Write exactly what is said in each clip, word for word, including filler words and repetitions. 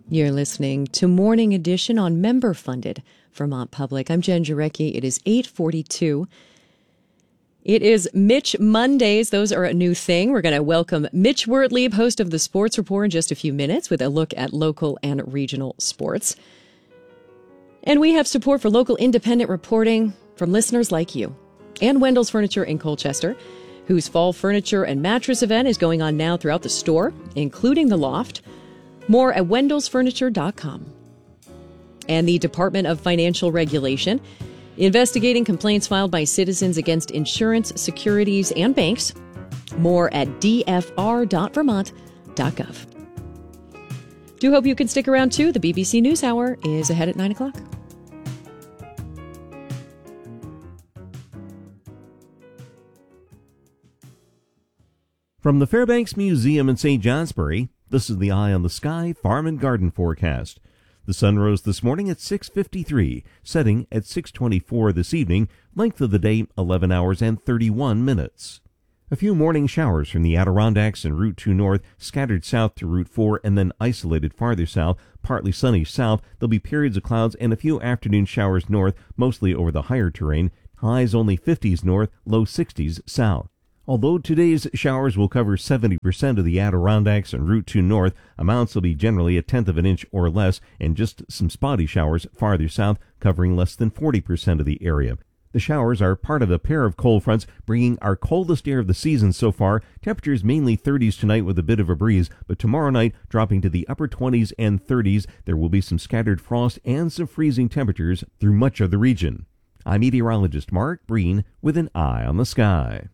You're listening to Morning Edition on member-funded Vermont Public. I'm Jen Jarecki. It is eight forty-two. It is Mitch Mondays. Those are a new thing. We're going to welcome Mitch Wertlieb, host of the Sports Report, in just a few minutes with a look at local and regional sports. And we have support for local independent reporting from listeners like you. And Wendell's Furniture in Colchester, whose fall furniture and mattress event is going on now throughout the store, including the loft. More at wendells furniture dot com. And the Department of Financial Regulation, investigating complaints filed by citizens against insurance, securities, and banks. More at d f r dot vermont dot gov. Do hope you can stick around too. The B B C NewsHour is ahead at nine o'clock. From the Fairbanks Museum in Saint Johnsbury, this is the Eye on the Sky Farm and Garden forecast. The sun rose this morning at six fifty-three, setting at six twenty-four this evening, length of the day eleven hours and thirty-one minutes. A few morning showers from the Adirondacks and Route two North, scattered south to Route four, and then isolated farther south, partly sunny south. There'll be periods of clouds and a few afternoon showers north, mostly over the higher terrain. Highs only fifties north, low sixties south. Although today's showers will cover seventy percent of the Adirondacks and Route two North, amounts will be generally a tenth of an inch or less, and just some spotty showers farther south, covering less than forty percent of the area. The showers are part of a pair of cold fronts, bringing our coldest air of the season so far. Temperatures mainly thirties tonight with a bit of a breeze, but tomorrow night dropping to the upper twenties and thirties. There will be some scattered frost and some freezing temperatures through much of the region. I'm meteorologist Mark Breen with an Eye on the Sky.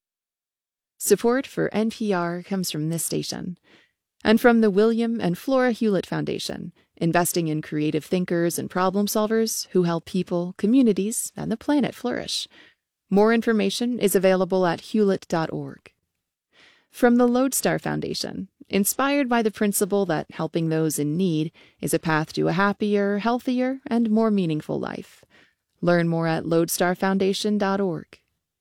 Support for N P R comes from this station and from the William and Flora Hewlett Foundation, investing in creative thinkers and problem solvers who help people, communities, and the planet flourish. More information is available at hewlett dot org. From the Lodestar Foundation, inspired by the principle that helping those in need is a path to a happier, healthier, and more meaningful life. Learn more at lodestar foundation dot org.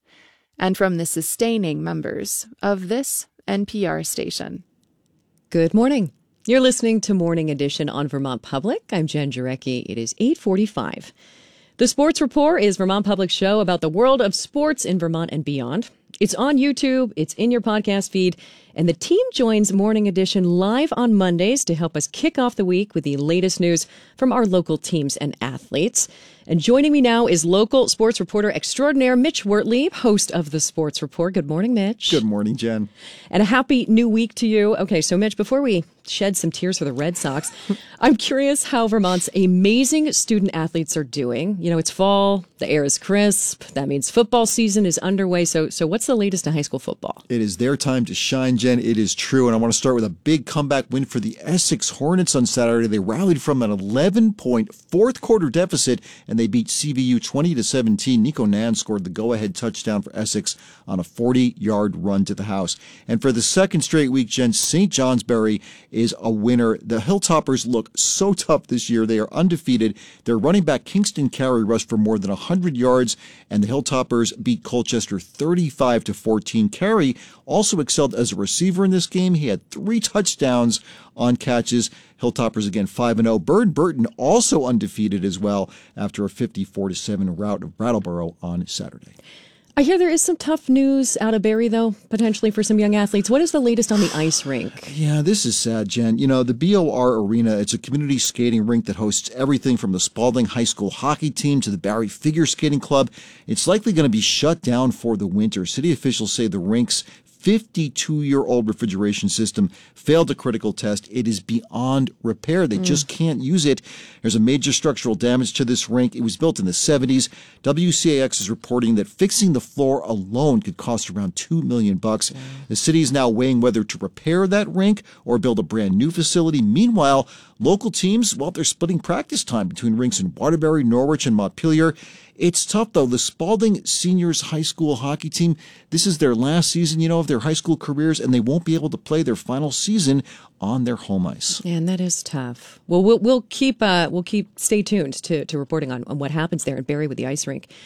And from the sustaining members of this N P R station. Good morning. You're listening to Morning Edition on Vermont Public. I'm Jen Jarecki. It is eight forty-five. The Sports Report is Vermont Public's show about the world of sports in Vermont and beyond. It's on YouTube, it's in your podcast feed, and the team joins Morning Edition live on Mondays to help us kick off the week with the latest news from our local teams and athletes. And joining me now is local sports reporter extraordinaire Mitch Wertlieb, host of the Sports Report. Good morning, Mitch. Good morning, Jen. And a happy new week to you. Okay, so Mitch, before we shed some tears for the Red Sox, I'm curious how Vermont's amazing student athletes are doing. You know, it's fall, the air is crisp. That means football season is underway. So, so what's the latest in high school football? It is their time to shine, Jen. It is true. And I want to start with a big comeback win for the Essex Hornets on Saturday. They rallied from an eleven-point fourth quarter deficit, and they beat C V U twenty to seventeen. Nico Nan scored the go-ahead touchdown for Essex on a forty-yard run to the house. And for the second straight week, Jen, Saint Johnsbury is a winner. The Hilltoppers look so tough this year. They are undefeated. Their running back Kingston Carey rushed for more than one hundred yards, and the Hilltoppers beat Colchester thirty-five to fourteen. Carey also excelled as a receiver in this game. He had three touchdowns on catches. Hilltoppers again five and oh. Bird Burton also undefeated as well after a fifty-four to seven rout of Brattleboro on Saturday. I hear there is some tough news out of Barrie, though, potentially for some young athletes. What is the latest on the ice rink? Yeah, this is sad, Jen. You know, the B O R Arena, it's a community skating rink that hosts everything from the Spalding High School hockey team to the Barrie Figure Skating Club. It's likely going to be shut down for the winter. City officials say the rink's fifty-two-year-old refrigeration system failed a critical test. It is beyond repair. They mm. just can't use it. There's a major structural damage to this rink. It was built in the seventies. W C A X is reporting that fixing the floor alone could cost around two million bucks. Mm. The city is now weighing whether to repair that rink or build a brand new facility. Meanwhile, local teams, well, they're splitting practice time between rinks in Waterbury, Norwich, and Montpelier. It's tough, though. The Spalding Seniors High School hockey team, this is their last season, you know, of their high school careers, and they won't be able to play their final season on their home ice. And that is tough. Well, we'll, we'll keep uh, we'll keep stay tuned to, to reporting on, on what happens there in Barrie with the ice rink.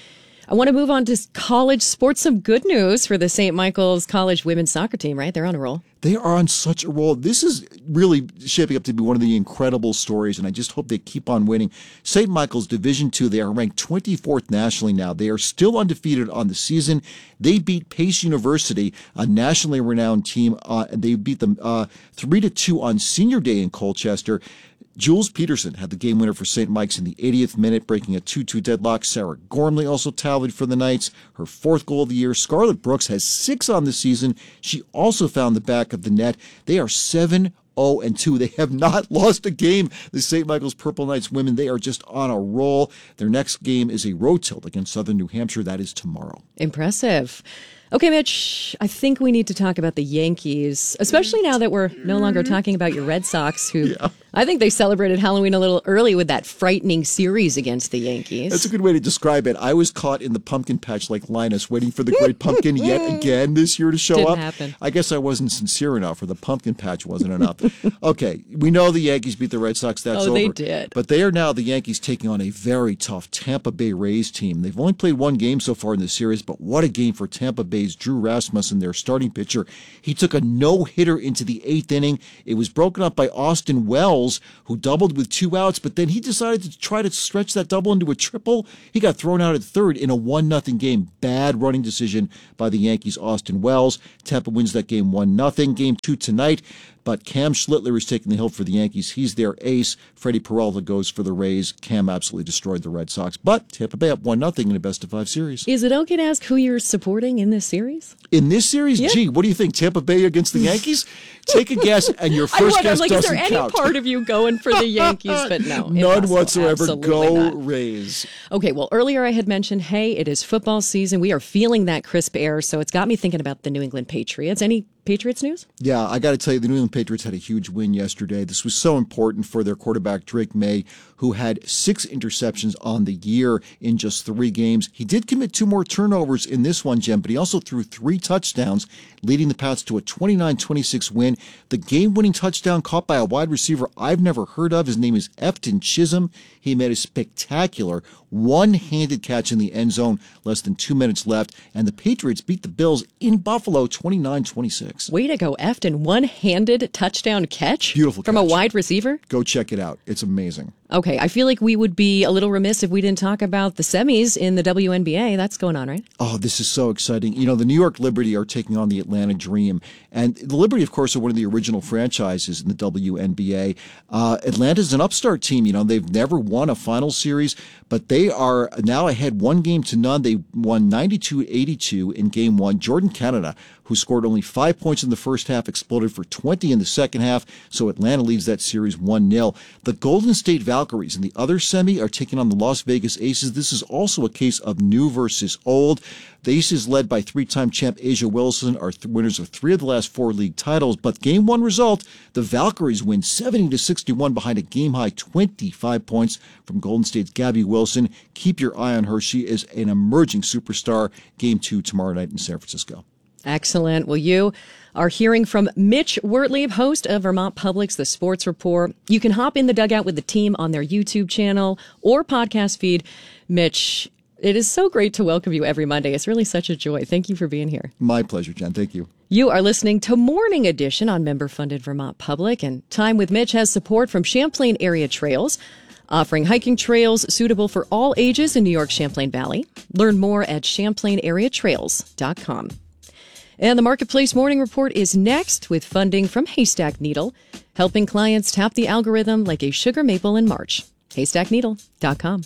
I want to move on to college sports. Some good news for the Saint Michael's College women's soccer team, right? They're on a roll. They are on such a roll. This is really shaping up to be one of the incredible stories, and I just hope they keep on winning. Saint Michael's Division two, they are ranked twenty-fourth nationally now. They are still undefeated on the season. They beat Pace University, a nationally renowned team. Uh, they beat them uh, three to two on Senior Day in Colchester. Jules Peterson had the game winner for Saint Mike's in the eightieth minute, breaking a two two deadlock. Sarah Gormley also tallied for the Knights, her fourth goal of the year. Scarlett Brooks has six on the season. She also found the back of the net. They are seven oh and two. They have not lost a game. The Saint Michael's Purple Knights women, they are just on a roll. Their next game is a road tilt against Southern New Hampshire. That is tomorrow. Impressive. Okay, Mitch, I think we need to talk about the Yankees, especially now that we're no longer talking about your Red Sox, who yeah. I think they celebrated Halloween a little early with that frightening series against the Yankees. That's a good way to describe it. I was caught in the pumpkin patch like Linus, waiting for the great pumpkin yet again this year to show Didn't up. Happen. I guess I wasn't sincere enough, or the pumpkin patch wasn't enough. Okay, we know the Yankees beat the Red Sox. That's oh, over. they did. But they are now the Yankees taking on a very tough Tampa Bay Rays team. They've only played one game so far in the series, but what a game for Tampa Bay's Drew Rasmussen, their starting pitcher. He took a no-hitter into the eighth inning. It was broken up by Austin Wells, who doubled with two outs, but then he decided to try to stretch that double into a triple. He got thrown out at third in a one nothing game. Bad running decision by the Yankees' Austin Wells. Tampa wins that game one nothing. Game two tonight. But Cam Schlittler is taking the hill for the Yankees. He's their ace. Freddie Peralta goes for the Rays. Cam absolutely destroyed the Red Sox. But Tampa Bay up one nothing in a best-of-five series. Is it okay to ask who you're supporting in this series? In this series? Yeah. Gee, what do you think? Tampa Bay against the Yankees? Take a guess, and your first I guess like, doesn't count. Is there any count. part of you going for the Yankees? But no. None whatsoever. Go not. Rays. Okay, well, earlier I had mentioned, hey, it is football season. We are feeling that crisp air, so it's got me thinking about the New England Patriots. Any Patriots news? Yeah, I got to tell you, the New England Patriots had a huge win yesterday. This was so important for their quarterback, Drake May, who had six interceptions on the year in just three games. He did commit two more turnovers in this one, Jen, but he also threw three touchdowns, leading the Pats to a twenty-nine twenty-six win. The game-winning touchdown caught by a wide receiver I've never heard of. His name is Efton Chisholm. He made a spectacular one-handed catch in the end zone, less than two minutes left, and the Patriots beat the Bills in Buffalo twenty-nine twenty-six. Way to go, Efton. One-handed touchdown catch? Beautiful From catch. a wide receiver? Go check it out. It's amazing. Okay, I feel like we would be a little remiss if we didn't talk about the semis in the W N B A. That's going on, right? Oh, this is so exciting. You know, the New York Liberty are taking on the Atlanta Dream. And the Liberty, of course, are one of the original franchises in the W N B A. Uh, Atlanta's an upstart team. You know, they've never won a final series, but they are now ahead one game to none. They won ninety-two eighty-two in game one. Jordan Canada, who scored only five points in the first half, exploded for twenty in the second half. So Atlanta leads that series one nil. The Golden State Valkyries in the other semi are taking on the Las Vegas Aces. This is also a case of new versus old. The Aces, led by three-time champ Asia Wilson, are th- winners of three of the last four league titles. But game one result, the Valkyries win seventy to sixty-one behind a game-high twenty-five points from Golden State's Gabby Wilson. Keep your eye on her. She is an emerging superstar. Game two tomorrow night in San Francisco. Excellent. Well, you are hearing from Mitch Wertlieb, host of Vermont Public's The Sports Report. You can hop in the dugout with the team on their YouTube channel or podcast feed. Mitch, it is so great to welcome you every Monday. It's really such a joy. Thank you for being here. My pleasure, Jen. Thank you. You are listening to Morning Edition on member-funded Vermont Public, and Time with Mitch has support from Champlain Area Trails, offering hiking trails suitable for all ages in New York Champlain Valley. Learn more at champlain area trails dot com. And the Marketplace Morning Report is next with funding from Haystack Needle, helping clients tap the algorithm like a sugar maple in March. haystack needle dot com.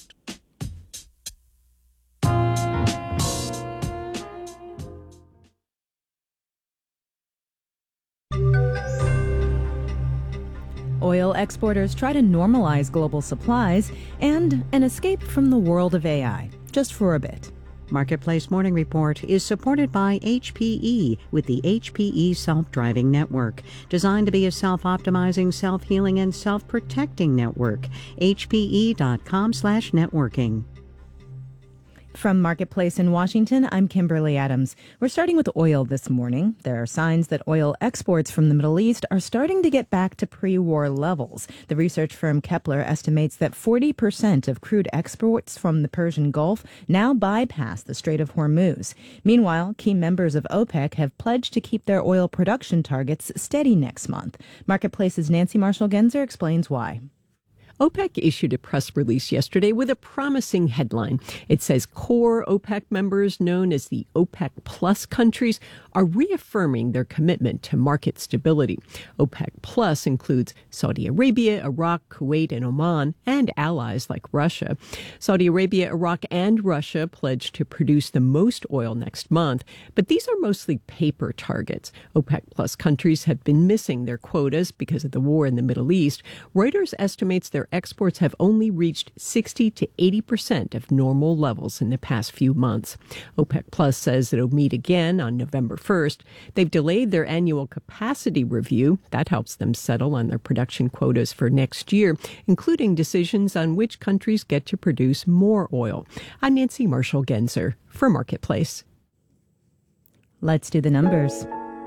Oil exporters try to normalize global supplies and an escape from the world of A I, just for a bit. Marketplace Morning Report is supported by H P E with the H P E Self-Driving Network, designed to be a self-optimizing, self-healing, and self-protecting network. H P E dot com slash networking. From Marketplace in Washington, I'm Kimberly Adams. We're starting with oil this morning. There are signs that oil exports from the Middle East are starting to get back to pre-war levels. The research firm Kepler estimates that forty percent of crude exports from the Persian Gulf now bypass the Strait of Hormuz. Meanwhile, key members of OPEC have pledged to keep their oil production targets steady next month. Marketplace's Nancy Marshall-Genzer explains why. OPEC issued a press release yesterday with a promising headline. It says core OPEC members, known as the OPEC Plus countries, are reaffirming their commitment to market stability. OPEC Plus includes Saudi Arabia, Iraq, Kuwait, and Oman, and allies like Russia. Saudi Arabia, Iraq, and Russia pledged to produce the most oil next month, but these are mostly paper targets. OPEC Plus countries have been missing their quotas because of the war in the Middle East. Reuters estimates their exports have only reached sixty to eighty percent of normal levels in the past few months. OPEC Plus says it'll meet again on November first. They've delayed their annual capacity review. That helps them settle on their production quotas for next year, including decisions on which countries get to produce more oil. I'm Nancy Marshall-Genzer for Marketplace. Let's do the numbers.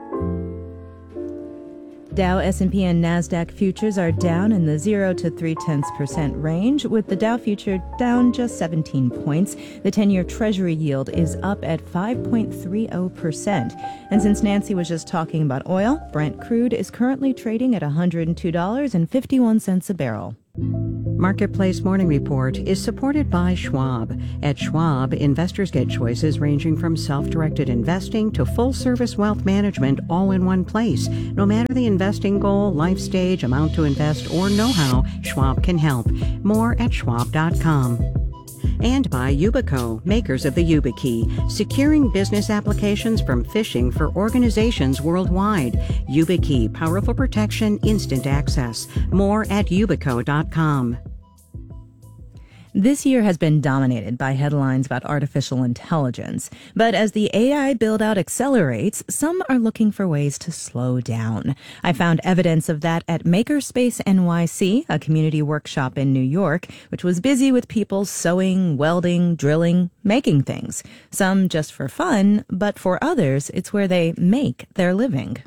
Dow, S and P, and NASDAQ futures are down in the zero to three-tenths percent range, with the Dow future down just seventeen points. The ten-year Treasury yield is up at five point three zero percent. And since Nancy was just talking about oil, Brent crude is currently trading at one hundred two dollars and fifty-one cents a barrel. Marketplace Morning Report is supported by Schwab. At Schwab, investors get choices ranging from self-directed investing to full-service wealth management all in one place. No matter the investing goal, life stage, amount to invest, or know-how, Schwab can help. More at schwab dot com. And by Yubico, makers of the YubiKey, securing business applications from phishing for organizations worldwide. YubiKey, powerful protection, instant access. More at yubico dot com. This year has been dominated by headlines about artificial intelligence. But as the A I build-out accelerates, some are looking for ways to slow down. I found evidence of that at Makerspace N Y C, a community workshop in New York, which was busy with people sewing, welding, drilling, making things. Some just for fun, but for others, it's where they make their living.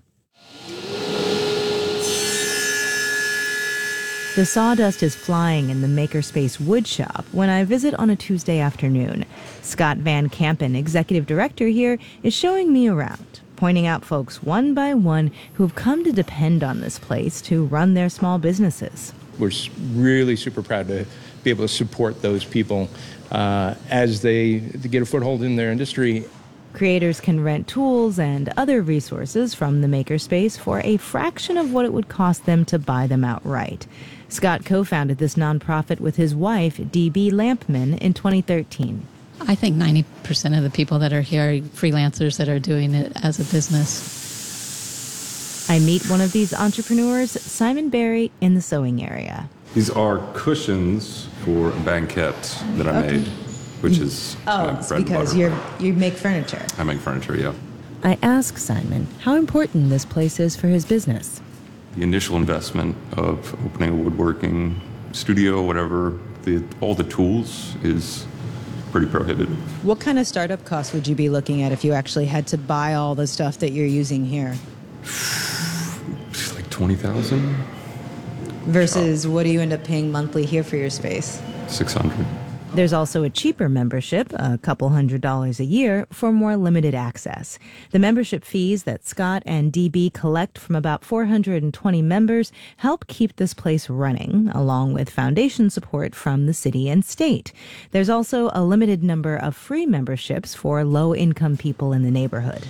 The sawdust is flying in the Makerspace woodshop when I visit on a Tuesday afternoon. Scott Van Kampen, executive director here, is showing me around, pointing out folks one by one who've come to depend on this place to run their small businesses. We're really super proud to be able to support those people uh, as they get a foothold in their industry. Creators can rent tools and other resources from the Makerspace for a fraction of what it would cost them to buy them outright. Scott co-founded this nonprofit with his wife, D B Lampman, in twenty thirteen. I think ninety percent of the people that are here are freelancers that are doing it as a business. I meet one of these entrepreneurs, Simon Berry, in the sewing area. These are cushions for a banquette that I okay. made, which is oh, uh, it's bread because and you're you make furniture. I make furniture, yeah. I ask Simon how important this place is for his business. The initial investment of opening a woodworking studio, whatever, the, all the tools is pretty prohibitive. What kind of startup costs would you be looking at if you actually had to buy all the stuff that you're using here? It's like twenty thousand dollars. Versus what do you end up paying monthly here for your space? six hundred dollars. There's also a cheaper membership, a couple hundred dollars a year, for more limited access. The membership fees that Scott and D B collect from about four hundred twenty members help keep this place running, along with foundation support from the city and state. There's also a limited number of free memberships for low-income people in the neighborhood.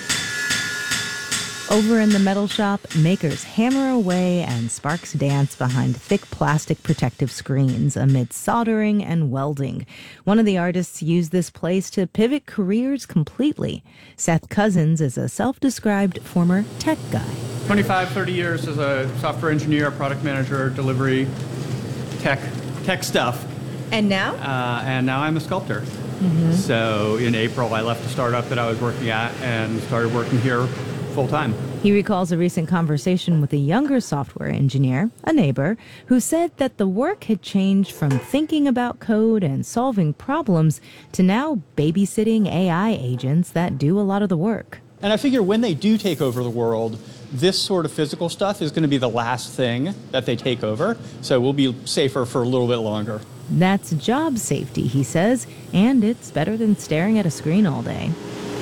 Over in the metal shop, makers hammer away and sparks dance behind thick plastic protective screens amid soldering and welding. One of the artists used this place to pivot careers completely. Seth Cousins is a self-described former tech guy. twenty-five, thirty years as a software engineer, product manager, delivery, tech, tech stuff. And now? Uh, and now I'm a sculptor. Mm-hmm. So in April, I left the startup that I was working at and started working here full-time. He recalls a recent conversation with a younger software engineer, a neighbor, who said that the work had changed from thinking about code and solving problems to now babysitting A I agents that do a lot of the work. And I figure when they do take over the world, this sort of physical stuff is going to be the last thing that they take over, so we'll be safer for a little bit longer. That's job safety, he says, and it's better than staring at a screen all day.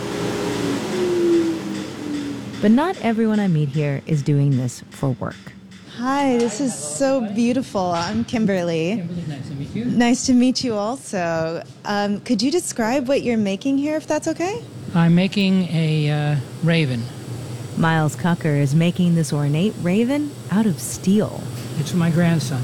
But not everyone I meet here is doing this for work. Hi, this is so beautiful. I'm Kimberly. Kimberly, nice to meet you. Nice to meet you also. Um, could you describe what you're making here, if that's okay? I'm making a uh, raven. Miles Cucker is making this ornate raven out of steel. It's for my grandson.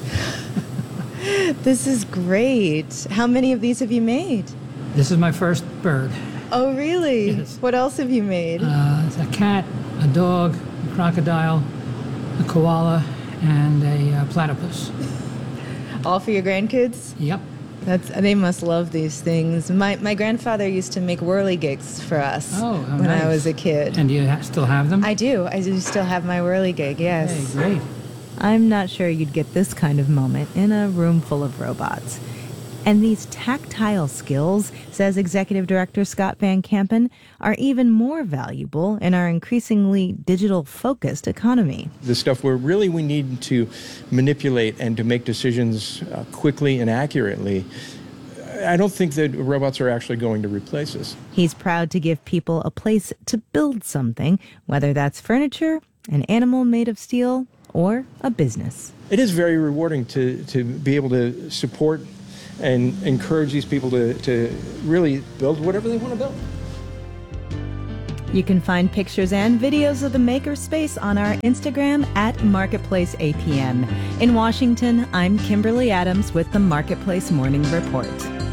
This is great. How many of these have you made? This is my first bird. Oh, really? Yes. What else have you made? Uh, it's a cat, a dog, a crocodile, a koala, and a uh, platypus. All for your grandkids? Yep. That's, they must love these things. My my grandfather used to make whirligigs for us Oh, how when nice. I was a kid. And do you ha- still have them? I do. I do still have my whirligig, yes. Hey, great. I'm not sure you'd get this kind of moment in a room full of robots. And these tactile skills, says Executive Director Scott Van Kampen, are even more valuable in our increasingly digital-focused economy. The stuff where really we need to manipulate and to make decisions uh, quickly and accurately, I don't think that robots are actually going to replace us. He's proud to give people a place to build something, whether that's furniture, an animal made of steel, or a business. It is very rewarding to, to be able to support and encourage these people to, to really build whatever they want to build. You can find pictures and videos of the Makerspace on our Instagram at Marketplace A P M. In Washington, I'm Kimberly Adams with the Marketplace Morning Report.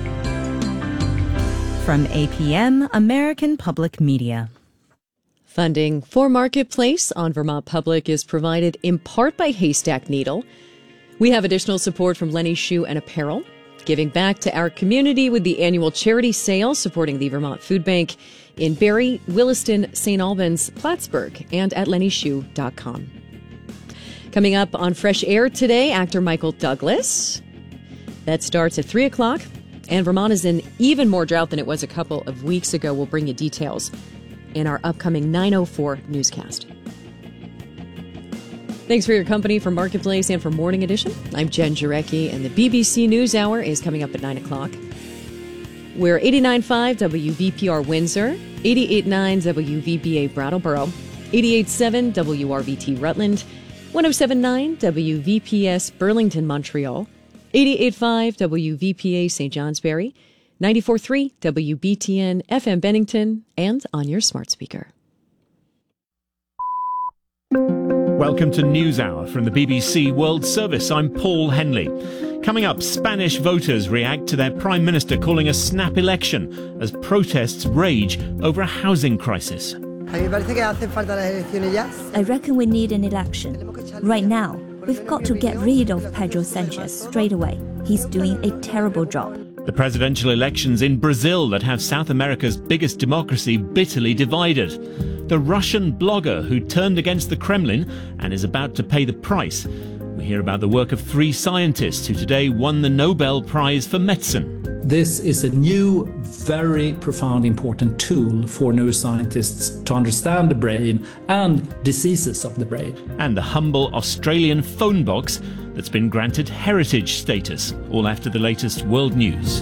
From A P M, American Public Media. Funding for Marketplace on Vermont Public is provided in part by Haystack Needle. We have additional support from Lenny Shoe and Apparel, giving back to our community with the annual charity sale supporting the Vermont Food Bank in Barrie, Williston, Saint Albans, Plattsburgh, and at lenny shoe dot com. Coming up on Fresh Air today, actor Michael Douglas. That starts at three o'clock, and Vermont is in even more drought than it was a couple of weeks ago. We'll bring you details in our upcoming nine oh four newscast. Thanks for your company for Marketplace and for Morning Edition. I'm Jen Jarecki, and the B B C News Hour is coming up at nine o'clock. We're eighty-nine point five W V P R Windsor, eighty-eight point nine W V B A Brattleboro, eighty-eight point seven W R V T Rutland, one oh seven point nine W V P S Burlington, Montreal, eighty-eight point five W V P A Saint Johnsbury, ninety-four point three W B T N F M Bennington, and on your smart speaker. Welcome to NewsHour from the B B C World Service. I'm Paul Henley. Coming up, Spanish voters react to their Prime Minister calling a snap election as protests rage over a housing crisis. I reckon we need an election. Right now, we've got to get rid of Pedro Sanchez straight away. He's doing a terrible job. The presidential elections in Brazil that have South America's biggest democracy bitterly divided. The Russian blogger who turned against the Kremlin and is about to pay the price. We hear about the work of three scientists who today won the Nobel Prize for Medicine. This is a new, very profound, important tool for neuroscientists to understand the brain and diseases of the brain. And the humble Australian phone box that's been granted heritage status, all after the latest world news.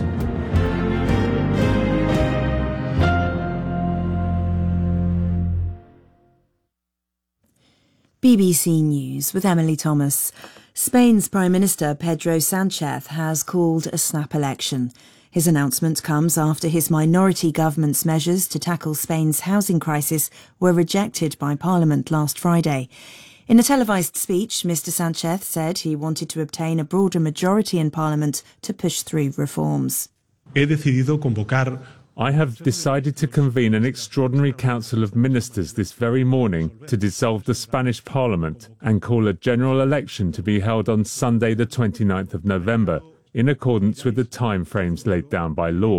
B B C News with Emily Thomas. Spain's Prime Minister Pedro Sanchez has called a snap election. His announcement comes after his minority government's measures to tackle Spain's housing crisis were rejected by Parliament last Friday. In a televised speech, Mister Sanchez said he wanted to obtain a broader majority in Parliament to push through reforms. He decidido convocar I have decided to convene an extraordinary council of ministers this very morning to dissolve the Spanish Parliament and call a general election to be held on Sunday the twenty-ninth of November, in accordance with the timeframes laid down by law.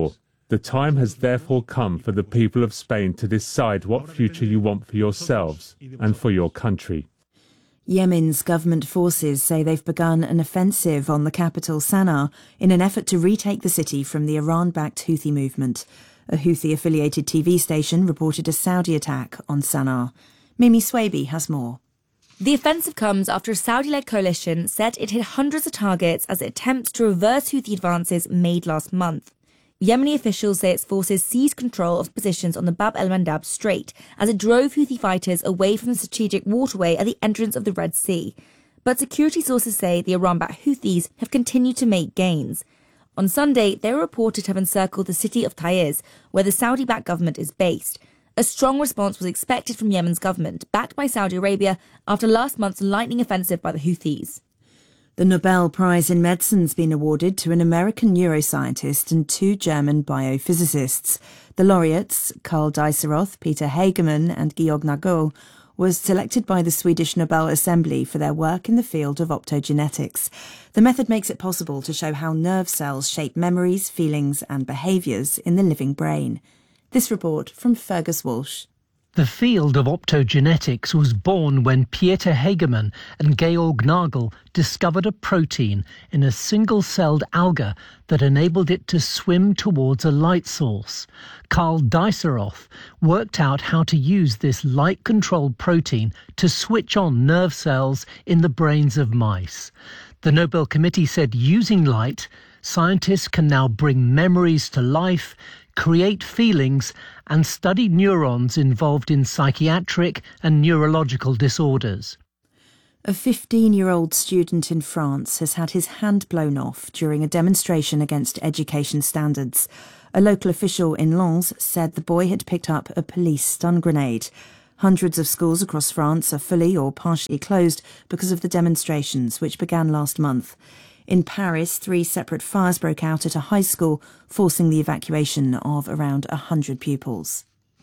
The time has therefore come for the people of Spain to decide what future you want for yourselves and for your country. Yemen's government forces say they've begun an offensive on the capital Sana'a in an effort to retake the city from the Iran-backed Houthi movement. A Houthi-affiliated T V station reported a Saudi attack on Sana'a. Mimi Swaby has more. The offensive comes after a Saudi-led coalition said it hit hundreds of targets as it attempts to reverse Houthi advances made last month. Yemeni officials say its forces seized control of positions on the Bab el-Mandab Strait as it drove Houthi fighters away from the strategic waterway at the entrance of the Red Sea. But security sources say the Iran-backed Houthis have continued to make gains. On Sunday, they were reported to have encircled the city of Taiz, where the Saudi-backed government is based. A strong response was expected from Yemen's government, backed by Saudi Arabia, after last month's lightning offensive by the Houthis. The Nobel Prize in Medicine's been awarded to an American neuroscientist and two German biophysicists. The laureates, Karl Dieseroth, Peter Hagemann and Georg Nagel, was selected by the Swedish Nobel Assembly for their work in the field of optogenetics. The method makes it possible to show how nerve cells shape memories, feelings and behaviours in the living brain. This report from Fergus Walsh. The field of optogenetics was born when Peter Hagemann and Georg Nagel discovered a protein in a single-celled alga that enabled it to swim towards a light source. Karl Dieseroth worked out how to use this light-controlled protein to switch on nerve cells in the brains of mice. The Nobel Committee said using light, scientists can now bring memories to life, create feelings and study neurons involved in psychiatric and neurological disorders. A fifteen-year-old student in France has had his hand blown off during a demonstration against education standards. A local official in Lens said the boy had picked up a police stun grenade. Hundreds of schools across France are fully or partially closed because of the demonstrations, which began last month. In Paris, three separate fires broke out at a high school, forcing the evacuation of around one hundred pupils.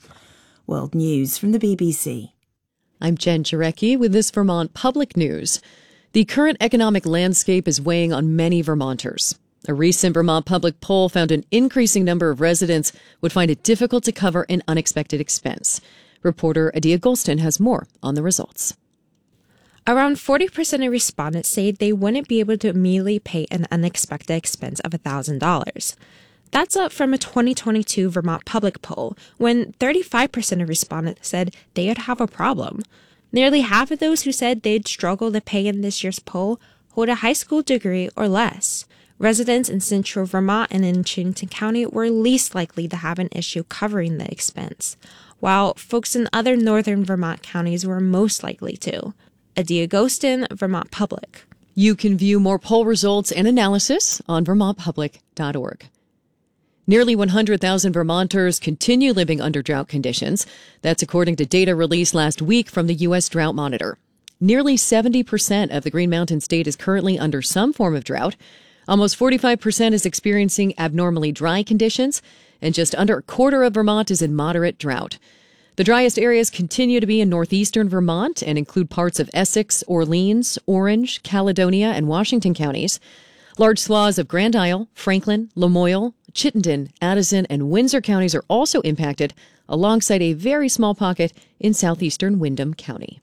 World News from the B B C. I'm Jen Jarecki with this Vermont Public News. The current economic landscape is weighing on many Vermonters. A recent Vermont Public poll found an increasing number of residents would find it difficult to cover an unexpected expense. Reporter Adia Golston has more on the results. Around forty percent of respondents say they wouldn't be able to immediately pay an unexpected expense of one thousand dollars. That's up from a twenty twenty-two Vermont Public poll, when thirty-five percent of respondents said they'd have a problem. Nearly half of those who said they'd struggle to pay in this year's poll hold a high school degree or less. Residents in central Vermont and in Chittenden County were least likely to have an issue covering the expense, while folks in other northern Vermont counties were most likely to. Adia Golston, Vermont Public. You can view more poll results and analysis on vermont public dot org. Nearly one hundred thousand Vermonters continue living under drought conditions. That's according to data released last week from the U S Drought Monitor. Nearly seventy percent of the Green Mountain State is currently under some form of drought. Almost forty-five percent is experiencing abnormally dry conditions, and just under a quarter of Vermont is in moderate drought. The driest areas continue to be in northeastern Vermont and include parts of Essex, Orleans, Orange, Caledonia, and Washington counties. Large swaths of Grand Isle, Franklin, Lamoille, Chittenden, Addison, and Windsor counties are also impacted, alongside a very small pocket in southeastern Windham County.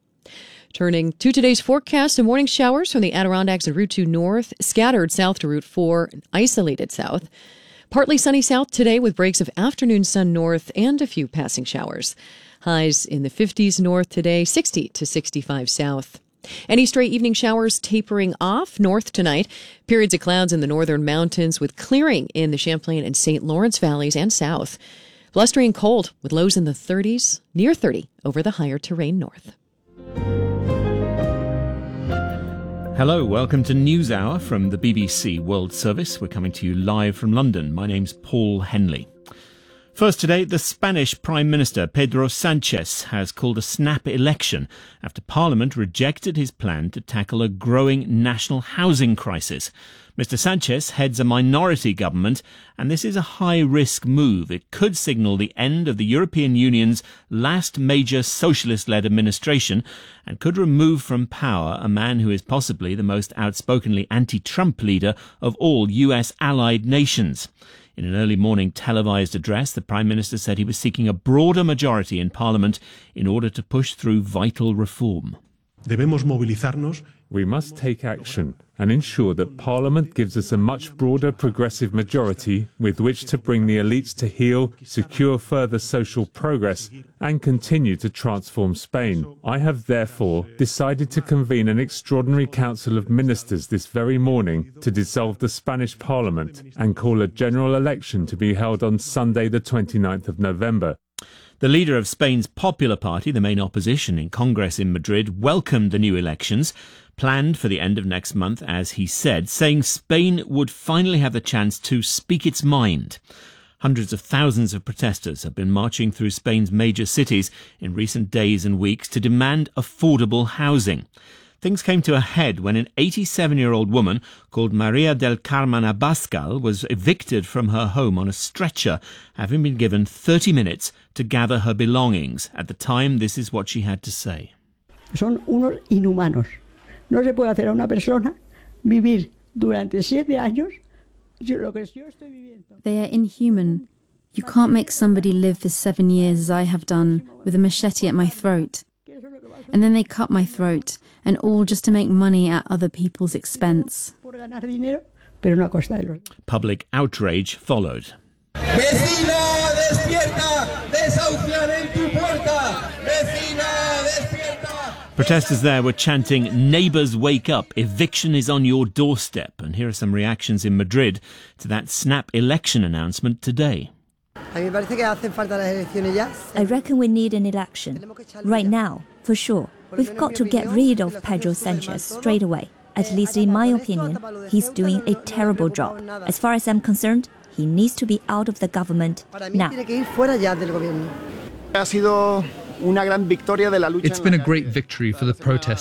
Turning to today's forecast, some morning showers from the Adirondacks and Route two north, scattered south to Route four, and isolated south. Partly sunny south today with breaks of afternoon sun north and a few passing showers. Highs in the fifties north today, sixty to sixty-five south. Any stray evening showers tapering off north tonight. Periods of clouds in the northern mountains with clearing in the Champlain and Saint Lawrence valleys and south. Blustery and cold with lows in the thirties, near thirty over the higher terrain north. Hello, welcome to News Hour from the B B C World Service. We're coming to you live from London. My name's Paul Henley. First today, the Spanish Prime Minister Pedro Sánchez has called a snap election after Parliament rejected his plan to tackle a growing national housing crisis. Mister Sánchez heads a minority government, and this is a high-risk move. It could signal the end of the European Union's last major socialist-led administration and could remove from power a man who is possibly the most outspokenly anti-Trump leader of all U S allied nations. In an early morning televised address, the Prime Minister said he was seeking a broader majority in Parliament in order to push through vital reform. Debemos movilizarnos. We must take action and ensure that Parliament gives us a much broader progressive majority with which to bring the elites to heel, secure further social progress and continue to transform Spain. I have therefore decided to convene an extraordinary Council of Ministers this very morning to dissolve the Spanish Parliament and call a general election to be held on Sunday the twenty-ninth of November. The leader of Spain's Popular Party, the main opposition in Congress in Madrid, welcomed the new elections, planned for the end of next month, as he said, saying Spain would finally have the chance to speak its mind. Hundreds of thousands of protesters have been marching through Spain's major cities in recent days and weeks to demand affordable housing. Things came to a head when an eighty-seven-year-old woman called Maria del Carmen Abascal was evicted from her home on a stretcher, having been given thirty minutes to gather her belongings. At the time, this is what she had to say. Son unos inhumanos. No se puede hacer a una persona vivir durante siete años. They are inhuman. You can't make somebody live for seven years as I have done, with a machete at my throat. And then they cut my throat, and all just to make money at other people's expense. Public outrage followed. Vecina, despierta, desahucian en tu puerta. Vecina, despierta. Protesters there were chanting, "Neighbours, wake up, eviction is on your doorstep." And here are some reactions in Madrid to that snap election announcement today. I reckon we need an election. Right now, for sure. We've got to get rid of Pedro Sanchez straight away. At least in my opinion, he's doing a terrible job. As far as I'm concerned, he needs to be out of the government now. It's been a great victory for the protesters.